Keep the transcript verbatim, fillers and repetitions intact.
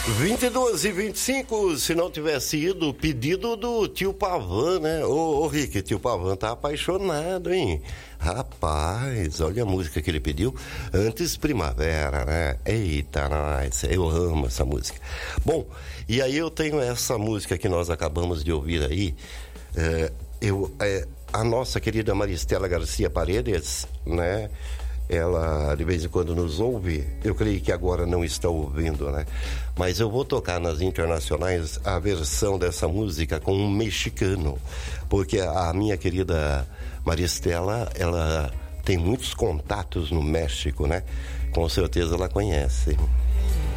vinte e duas e vinte e cinco, se não tivesse ido, pedido do tio Pavan, né? Ô, ô Rick, tio Pavan tá apaixonado, hein? Rapaz, olha a música que ele pediu. Antes Primavera, né? Eita, nós, eu amo essa música. Bom, e aí eu tenho essa música que nós acabamos de ouvir aí. É, eu, é, a nossa querida Maristela Garcia Paredes, né? Ela de vez em quando nos ouve, eu creio que agora não está ouvindo, né? Mas eu vou tocar nas internacionais a versão dessa música com um mexicano, porque a minha querida Maristela, ela tem muitos contatos no México, né? Com certeza ela conhece.